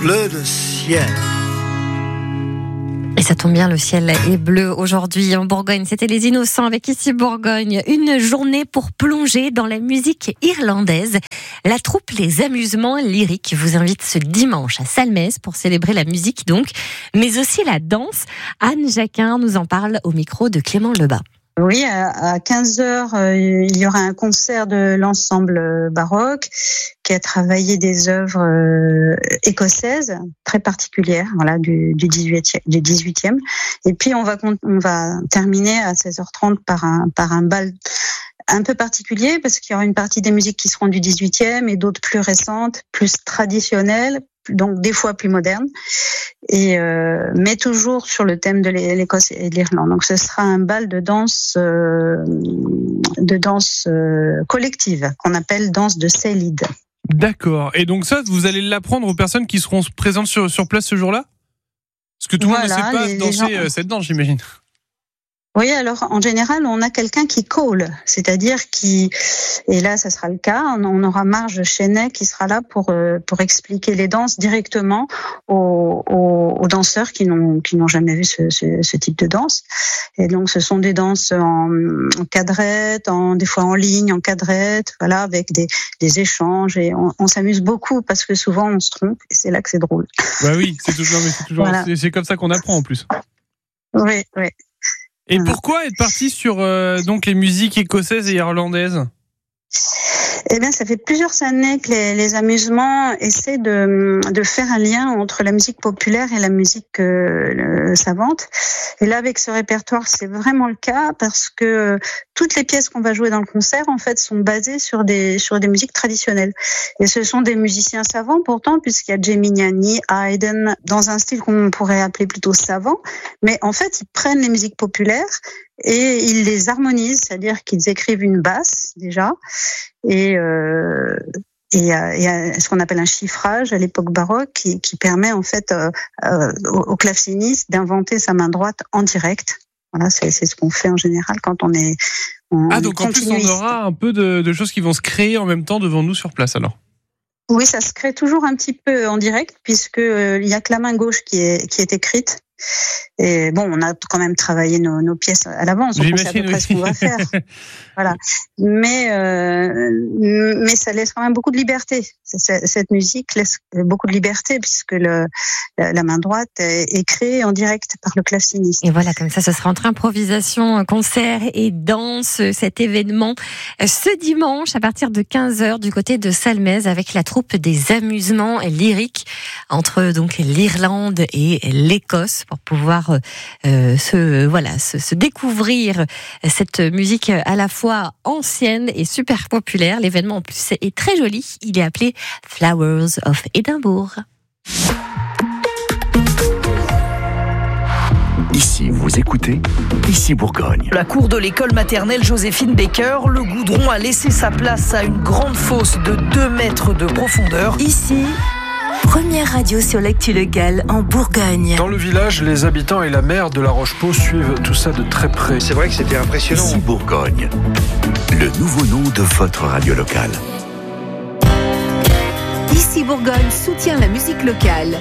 bleu de ciel. Et ça tombe bien, le ciel est bleu aujourd'hui en Bourgogne. C'était les Innocents avec Ici Bourgogne. Une journée pour plonger dans la musique irlandaise. La troupe Les Amusements Lyriques vous invite ce dimanche à Salmès pour célébrer la musique donc, mais aussi la danse. Anne Jacquin nous en parle au micro de Clément Lebas. Oui, à 15h, il y aura un concert de l'ensemble baroque qui a travaillé des œuvres écossaises très particulières, voilà, du 18e. Et puis on va terminer à 16h30 par un bal un peu particulier parce qu'il y aura une partie des musiques qui seront du 18e et d'autres plus récentes, plus traditionnelles, donc des fois plus modernes, mais toujours sur le thème de l'Écosse et de l'Irlande. Donc ce sera un bal de danse collective qu'on appelle danse de Célide. D'accord. Et donc ça, vous allez l'apprendre aux personnes qui seront présentes sur place ce jour-là ? Parce que tout le monde ne sait pas danser cette danse, j'imagine. Oui, alors en général, on a quelqu'un qui call, c'est-à-dire et là, ça sera le cas, on aura Marge Chenet qui sera là pour expliquer les danses directement aux danseurs qui n'ont jamais vu ce type de danse. Et donc, ce sont des danses en cadrette, des fois en ligne, en cadrette, voilà, avec des échanges, et on s'amuse beaucoup parce que souvent on se trompe, et c'est là que c'est drôle. Bah oui, c'est toujours voilà. C'est comme ça qu'on apprend en plus. Oui. Et pourquoi être parti sur donc les musiques écossaises et irlandaises ? Eh bien, ça fait plusieurs années que les amusements essaient de faire un lien entre la musique populaire et la musique savante. Et là, avec ce répertoire, c'est vraiment le cas parce que toutes les pièces qu'on va jouer dans le concert, en fait, sont basées sur des musiques traditionnelles. Et ce sont des musiciens savants, pourtant, puisqu'il y a Geminiani, Haydn, dans un style qu'on pourrait appeler plutôt savant. Mais en fait, ils prennent les musiques populaires et ils les harmonisent, c'est-à-dire qu'ils écrivent une basse, déjà, et il y a ce qu'on appelle un chiffrage à l'époque baroque qui permet en fait au claveciniste d'inventer sa main droite en direct. Voilà, c'est ce qu'on fait en général quand on est donc en plus on aura un peu de choses qui vont se créer en même temps devant nous sur place alors. Oui, ça se crée toujours un petit peu en direct puisque il y a que la main gauche qui est écrite. Et bon, on a quand même travaillé nos pièces à l'avance, donc on sait à peu près ce qu'on va faire. Voilà. Mais ça laisse quand même beaucoup de liberté. Cette musique laisse beaucoup de liberté puisque la main droite est créée en direct par le claveciniste. Et voilà, comme ça, ce sera entre improvisation, concert et danse, cet événement ce dimanche à partir de 15h du côté de Salmès avec la troupe des Amusements Lyriques entre donc l'Irlande et l'Écosse pour pouvoir se découvrir cette musique à la fois ancienne et super populaire. L'événement en plus est très joli. Il est appelé Flowers of Edinburgh. Ici, vous écoutez Ici Bourgogne. La cour de l'école maternelle Joséphine Baker, le goudron a laissé sa place à une grande fosse de 2 mètres de profondeur. Ici, première radio sur l'actu locale en Bourgogne. Dans le village, les habitants et la maire de La Roche-Pau suivent tout ça de très près. C'est vrai que c'était impressionnant. Ici Bourgogne, le nouveau nom de votre radio locale. Ici Bourgogne soutient la musique locale.